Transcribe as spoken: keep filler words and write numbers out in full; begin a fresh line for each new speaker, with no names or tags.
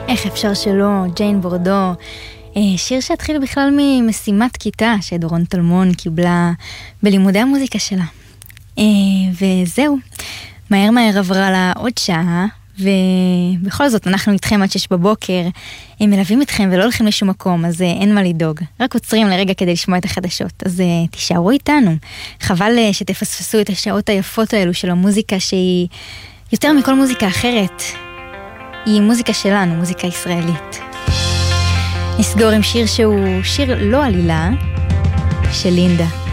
איך אפשר שלא, ג'יין בורדו, שיר שהתחיל בכלל ממשימת כיתה שדורון טלמון קיבלה בלימודי המוזיקה שלה. וזהו, מהר מהר עברה לה עוד שעה, ובכל זאת אנחנו איתכם עד שש בבוקר, הם מלווים אתכם ולא הולכים לשום מקום, אז אין מה לדאוג, רק עוצרים לרגע כדי לשמוע את החדשות, אז תישארו איתנו. חבל שתפספסו את השעות היפות האלו של המוזיקה שהיא יותר מכל מוזיקה אחרת, היא מוזיקה שלנו, מוזיקה ישראלית. נסגור עם שיר שהוא שיר לא עלילה של לינדה.